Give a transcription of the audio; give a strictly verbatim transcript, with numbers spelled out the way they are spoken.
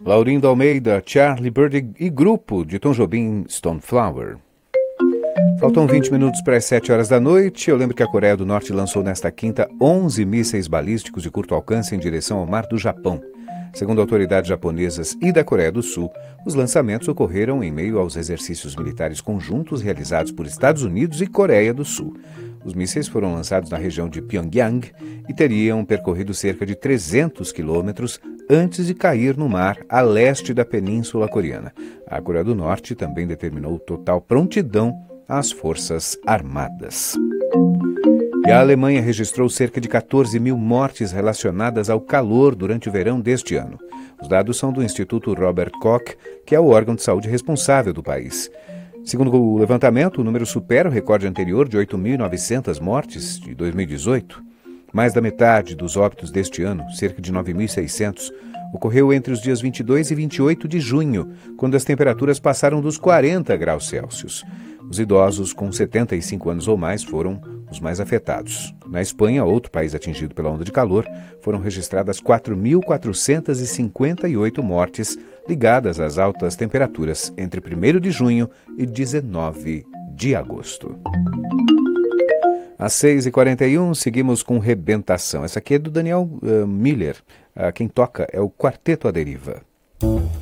Laurindo Almeida, Charlie Bird e grupo de Tom Jobim, Stoneflower. Faltam vinte minutos para as sete horas da noite. Eu lembro que a Coreia do Norte lançou nesta quinta onze mísseis balísticos de curto alcance em direção ao mar do Japão. Segundo autoridades japonesas e da Coreia do Sul, os lançamentos ocorreram em meio aos exercícios militares conjuntos realizados por Estados Unidos e Coreia do Sul. Os mísseis foram lançados na região de Pyongyang e teriam percorrido cerca de trezentos quilômetros antes de cair no mar a leste da Península Coreana. A Coreia do Norte também determinou total prontidão às Forças Armadas. E a Alemanha registrou cerca de quatorze mil mortes relacionadas ao calor durante o verão deste ano. Os dados são do Instituto Robert Koch, que é o órgão de saúde responsável do país. Segundo o levantamento, o número supera o recorde anterior de oito mil e novecentas mortes de dois mil e dezoito. Mais da metade dos óbitos deste ano, cerca de nove mil e seiscentos, ocorreu entre os dias vinte e dois e vinte e oito de junho, quando as temperaturas passaram dos quarenta graus Celsius. Os idosos com setenta e cinco anos ou mais foram os mais afetados. Na Espanha, outro país atingido pela onda de calor, foram registradas quatro mil quatrocentas e cinquenta e oito mortes ligadas às altas temperaturas entre primeiro de junho e dezenove de agosto. Às seis e quarenta e um, seguimos com Rebentação. Essa aqui é do Daniel uh, Miller. Uh, quem toca é o Quarteto à Deriva.